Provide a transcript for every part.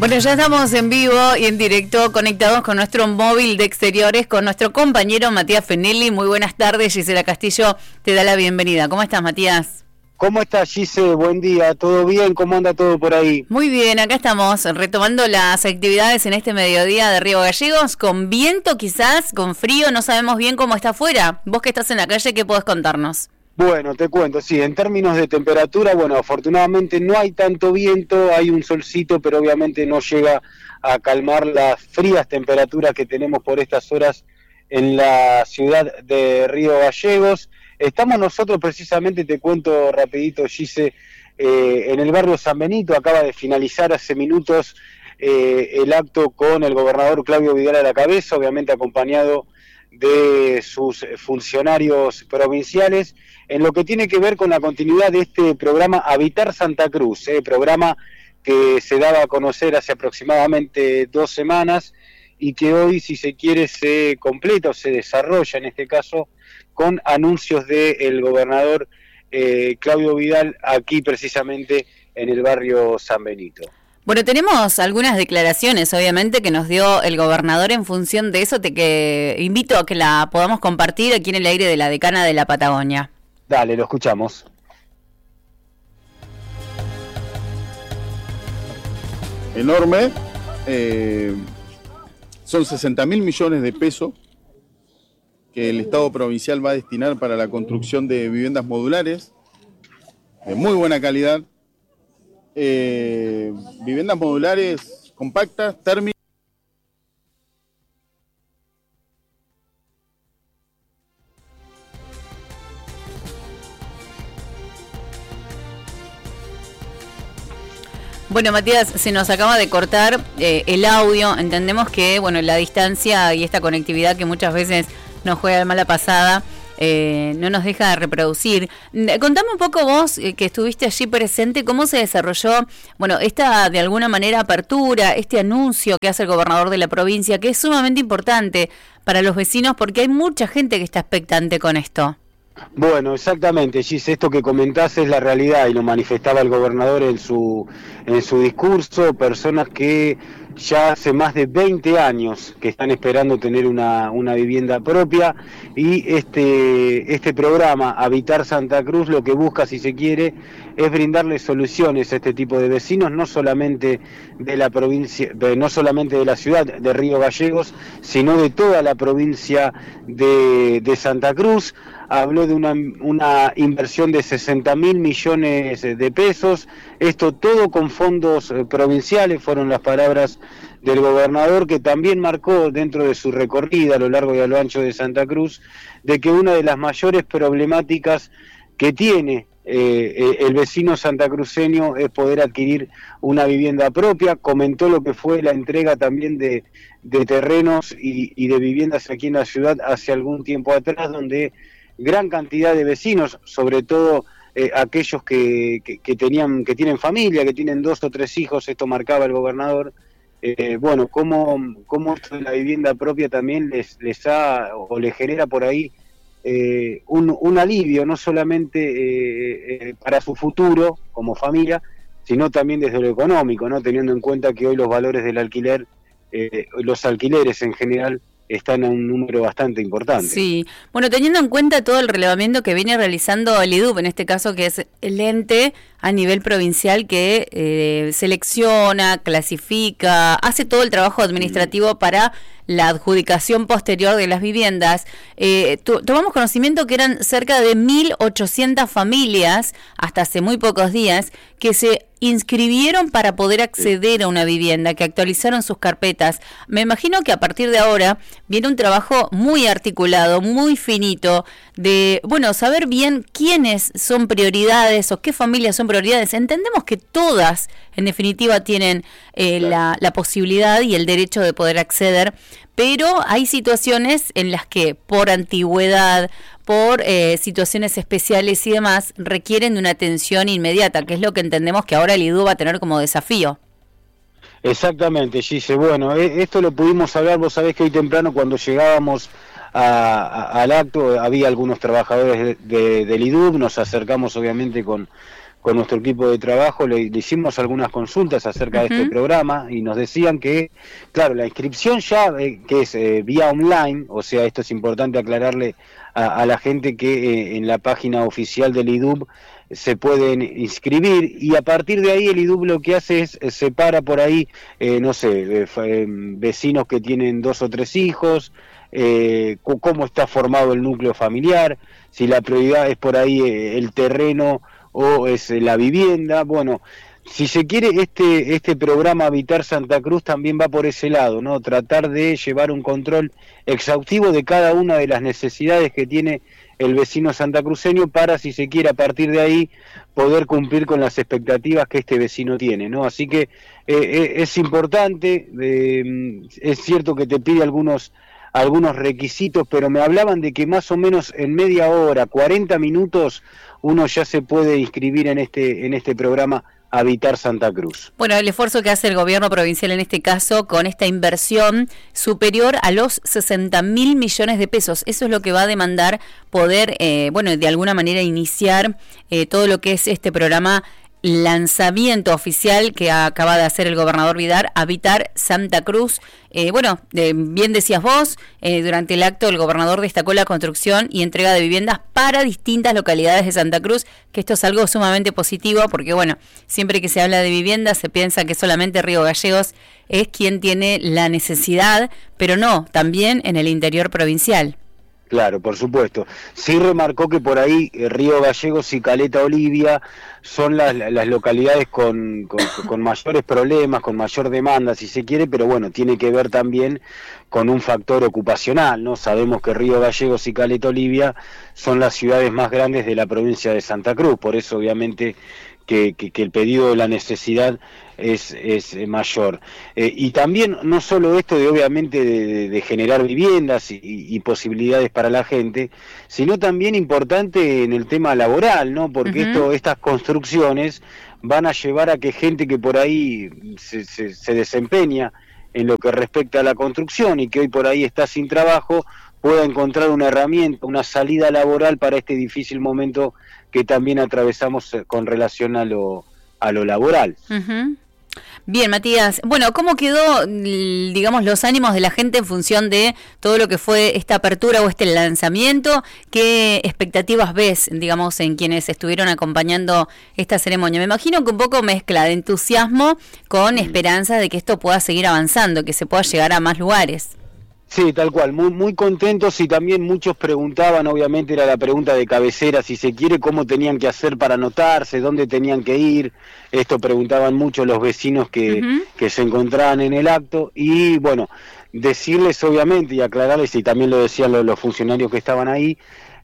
Bueno, ya estamos en vivo y en directo, conectados con nuestro móvil de exteriores, con nuestro compañero Matías Fenelli. Muy buenas tardes, Gisela Castillo te da la bienvenida. ¿Cómo estás, Matías? ¿Cómo estás, Gise? Buen día, ¿todo bien? ¿Cómo anda todo por ahí? Muy bien, acá estamos retomando las actividades en este mediodía de Río Gallegos, con viento quizás, con frío, no sabemos bien cómo está afuera. Vos que estás en la calle, ¿qué podés contarnos? Bueno, te cuento, sí, en términos de temperatura, bueno, afortunadamente no hay tanto viento, hay un solcito, pero obviamente no llega a calmar las frías temperaturas que tenemos por estas horas en la ciudad de Río Gallegos. Estamos nosotros precisamente, te cuento rapidito, Gise, en el barrio San Benito. Acaba de finalizar hace minutos el acto con el gobernador Claudio Vidal a la cabeza, obviamente acompañado de sus funcionarios provinciales, en lo que tiene que ver con la continuidad de este programa Habitar Santa Cruz, programa que se daba a conocer hace aproximadamente 2 semanas y que hoy, si se quiere, se completa o se desarrolla, en este caso, con anuncios del gobernador Claudio Vidal, aquí precisamente en el barrio San Benito. Bueno, tenemos algunas declaraciones, obviamente, que nos dio el gobernador en función de eso, que invito a que la podamos compartir aquí en el aire de la decana de la Patagonia. Dale, lo escuchamos. Enorme, son 60.000 millones de pesos que el Estado provincial va a destinar para la construcción de viviendas modulares de muy buena calidad, viviendas modulares compactas, térmicas. Bueno, Matías, se nos acaba de cortar el audio. Entendemos que, bueno, la distancia y esta conectividad que muchas veces nos juega de mala pasada, no nos deja de reproducir. Contame un poco vos, que estuviste allí presente, cómo se desarrolló, bueno, esta de alguna manera apertura, este anuncio que hace el gobernador de la provincia, que es sumamente importante para los vecinos porque hay mucha gente que está expectante con esto. Bueno, exactamente, Gis, esto que comentás es la realidad y lo manifestaba el gobernador en su discurso, personas que ya hace más de 20 años que están esperando tener una vivienda propia, y este programa Habitar Santa Cruz lo que busca, si se quiere, es brindarle soluciones a este tipo de vecinos, no solamente de la provincia, no solamente de la ciudad de Río Gallegos, sino de toda la provincia de Santa Cruz. Habló de una inversión de 60.000 millones de pesos, esto todo con fondos provinciales, fueron las palabras del gobernador, que también marcó dentro de su recorrida a lo largo y a lo ancho de Santa Cruz, de que una de las mayores problemáticas que tiene el vecino santacruceño es poder adquirir una vivienda propia. Comentó lo que fue la entrega también de terrenos y de viviendas aquí en la ciudad hace algún tiempo atrás, donde gran cantidad de vecinos, sobre todo aquellos que tienen familia, que tienen 2 o 3 hijos, esto marcaba el gobernador, bueno, cómo esto de la vivienda propia también les da o les genera por ahí un alivio, no solamente para su futuro como familia, sino también desde lo económico, ¿no? Teniendo en cuenta que hoy los valores del alquiler, los alquileres en general, están a un número bastante importante. Sí, bueno, teniendo en cuenta todo el relevamiento que viene realizando el IDUB, en este caso, que es el ente a nivel provincial que selecciona, clasifica, hace todo el trabajo administrativo para la adjudicación posterior de las viviendas. Tomamos conocimiento que eran cerca de 1.800 familias, hasta hace muy pocos días, que se inscribieron para poder acceder a una vivienda, que actualizaron sus carpetas. Me imagino que a partir de ahora viene un trabajo muy articulado, muy finito, de, bueno, saber bien quiénes son prioridades o qué familias son prioridades. Entendemos que todas, en definitiva, tienen la posibilidad y el derecho de poder acceder, pero hay situaciones en las que por antigüedad, por situaciones especiales y demás, requieren de una atención inmediata, que es lo que entendemos que ahora el IDU va a tener como desafío. Exactamente, Gise. Bueno, esto lo pudimos hablar, vos sabés que hoy temprano cuando llegábamos al acto había algunos trabajadores del IDUB, nos acercamos obviamente con con nuestro equipo de trabajo le hicimos algunas consultas acerca de este programa y nos decían que, claro, la inscripción ya, que es vía online, o sea, esto es importante aclararle a la gente que en la página oficial del IDUB se pueden inscribir, y a partir de ahí el IDUB lo que hace es separa por ahí, no sé, vecinos que tienen 2 o 3 hijos, cómo está formado el núcleo familiar, si la prioridad es por ahí el terreno o es la vivienda. Bueno, si se quiere, este programa Habitar Santa Cruz también va por ese lado, ¿no? Tratar de llevar un control exhaustivo de cada una de las necesidades que tiene el vecino santacruceño para, si se quiere, a partir de ahí poder cumplir con las expectativas que este vecino tiene, ¿no? Así que es importante, es cierto que te pide algunos requisitos, pero me hablaban de que más o menos en media hora, 40 minutos, uno ya se puede inscribir en este programa Habitar Santa Cruz. Bueno, el esfuerzo que hace el gobierno provincial en este caso con esta inversión superior a los 60.000 millones de pesos, eso es lo que va a demandar poder, de alguna manera iniciar todo lo que es este programa lanzamiento oficial que acaba de hacer el gobernador Vidal, Habitar Santa Cruz. Bien decías vos, durante el acto el gobernador destacó la construcción y entrega de viviendas para distintas localidades de Santa Cruz, que esto es algo sumamente positivo porque, siempre que se habla de viviendas se piensa que solamente Río Gallegos es quien tiene la necesidad, pero no, también en el interior provincial. Claro, por supuesto. Sí remarcó que por ahí Río Gallegos y Caleta Olivia son las localidades con mayores problemas, con mayor demanda, si se quiere, pero bueno, tiene que ver también con un factor ocupacional, ¿no? Sabemos que Río Gallegos y Caleta Olivia son las ciudades más grandes de la provincia de Santa Cruz, por eso obviamente que el pedido de la necesidad es mayor. Y también no solo esto de obviamente de generar viviendas y posibilidades para la gente, sino también importante en el tema laboral, ¿no? Porque estas construcciones van a llevar a que gente que por ahí se desempeña en lo que respecta a la construcción y que hoy por ahí está sin trabajo, pueda encontrar una herramienta, una salida laboral para este difícil momento que también atravesamos con relación a lo laboral. Bien, Matías. Bueno, ¿cómo quedó, digamos, los ánimos de la gente en función de todo lo que fue esta apertura o este lanzamiento? ¿Qué expectativas ves, digamos, en quienes estuvieron acompañando esta ceremonia? Me imagino que un poco mezcla de entusiasmo con esperanza de que esto pueda seguir avanzando, que se pueda llegar a más lugares. Sí, tal cual, muy contentos, y también muchos preguntaban, obviamente era la pregunta de cabecera, si se quiere, cómo tenían que hacer para anotarse, dónde tenían que ir. Esto preguntaban mucho los vecinos que se encontraban en el acto, y bueno, decirles obviamente y aclararles, y también lo decían los funcionarios que estaban ahí,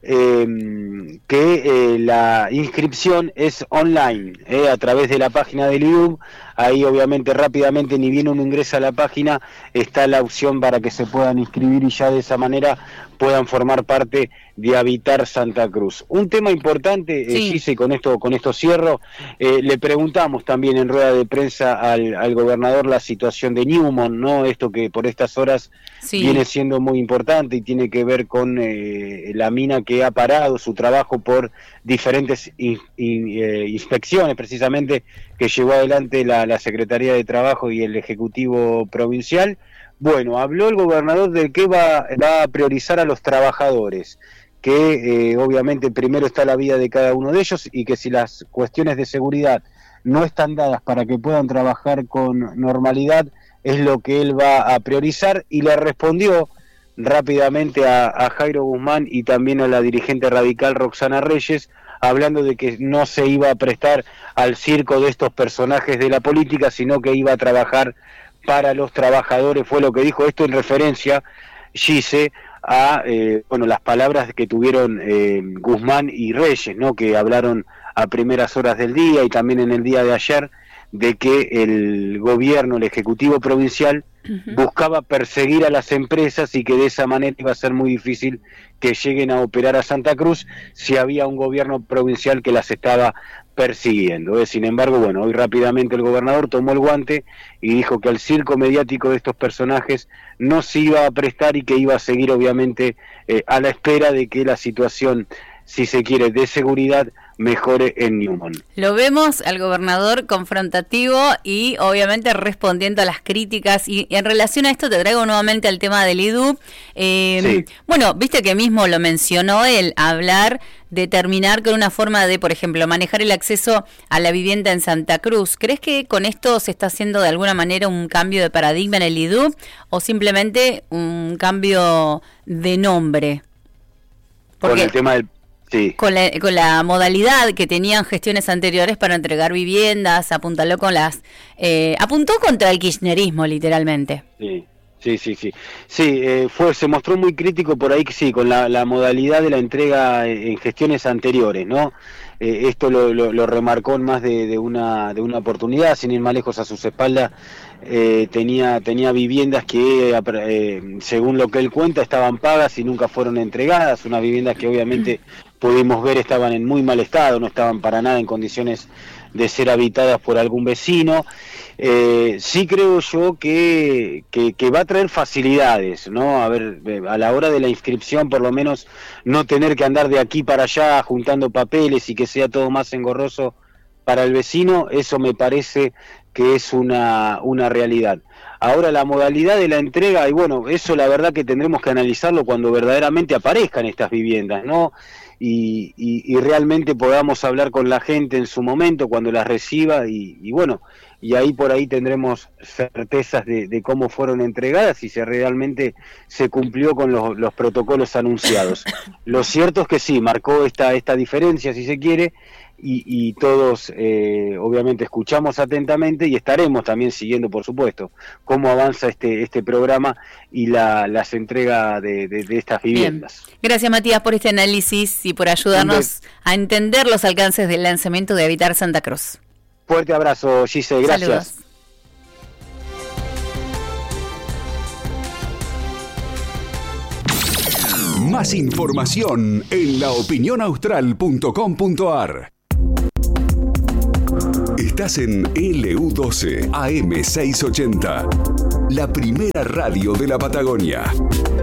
que la inscripción es online, a través de la página del IDUB. Ahí obviamente rápidamente, ni bien uno ingresa a la página, está la opción para que se puedan inscribir y ya de esa manera puedan formar parte de Habitar Santa Cruz. Un tema importante, Gise, con esto cierro, le preguntamos también en rueda de prensa al gobernador la situación de Newmont, ¿no? Esto que por estas horas viene siendo muy importante y tiene que ver con la mina que ha parado su trabajo por diferentes inspecciones, precisamente, que llevó adelante la Secretaría de Trabajo y el Ejecutivo Provincial. Bueno, habló el gobernador de que va a priorizar a los trabajadores, que obviamente primero está la vida de cada uno de ellos, y que si las cuestiones de seguridad no están dadas para que puedan trabajar con normalidad, es lo que él va a priorizar. Y le respondió rápidamente a Jairo Guzmán y también a la dirigente radical Roxana Reyes, hablando de que no se iba a prestar al circo de estos personajes de la política, sino que iba a trabajar para los trabajadores. Fue lo que dijo, esto en referencia, Gise, a las palabras que tuvieron Guzmán y Reyes, ¿no? Que hablaron a primeras horas del día y también en el día de ayer, de que el gobierno, el Ejecutivo Provincial, buscaba perseguir a las empresas y que de esa manera iba a ser muy difícil que lleguen a operar a Santa Cruz si había un gobierno provincial que las estaba persiguiendo. Sin embargo, hoy rápidamente el gobernador tomó el guante y dijo que al circo mediático de estos personajes no se iba a prestar y que iba a seguir obviamente a la espera de que la situación, si se quiere, de seguridad mejore en Newman. Lo vemos al gobernador confrontativo y obviamente respondiendo a las críticas, y en relación a esto te traigo nuevamente al tema del IDU. Sí. Bueno, viste que mismo lo mencionó él, hablar de terminar con una forma de, por ejemplo, manejar el acceso a la vivienda en Santa Cruz. ¿Crees que con esto se está haciendo de alguna manera un cambio de paradigma en el IDU o simplemente un cambio de nombre? Porque con el tema del... Sí. Con la modalidad que tenían gestiones anteriores para entregar viviendas, apuntó contra el kirchnerismo, literalmente. Sí. Se mostró muy crítico por ahí, sí, con la modalidad de la entrega en gestiones anteriores, ¿no? Esto lo remarcó en más de una oportunidad, sin ir más lejos a sus espaldas. Tenía viviendas que, según lo que él cuenta, estaban pagas y nunca fueron entregadas, unas viviendas que obviamente pudimos ver estaban en muy mal estado, no estaban para nada en condiciones de ser habitadas por algún vecino. Sí creo yo que va a traer facilidades, ¿no? A ver, a la hora de la inscripción, por lo menos no tener que andar de aquí para allá juntando papeles y que sea todo más engorroso para el vecino, eso me parece que es una realidad. Ahora la modalidad de la entrega, y bueno, eso la verdad que tendremos que analizarlo cuando verdaderamente aparezcan estas viviendas, ¿no? Y realmente podamos hablar con la gente en su momento cuando las reciba y bueno, y ahí por ahí tendremos certezas de cómo fueron entregadas y si realmente se cumplió con los protocolos anunciados. Lo cierto es que sí, marcó esta diferencia, si se quiere, y todos obviamente escuchamos atentamente y estaremos también siguiendo, por supuesto, cómo avanza este programa y las entregas de estas viviendas. Bien. Gracias, Matías, por este análisis y por ayudarnos a entender los alcances del lanzamiento de Habitar Santa Cruz. Fuerte abrazo, Gise, gracias. Saludos. Más información en laopinionaustral.com.ar. Estás en LU12 AM680, la primera radio de la Patagonia.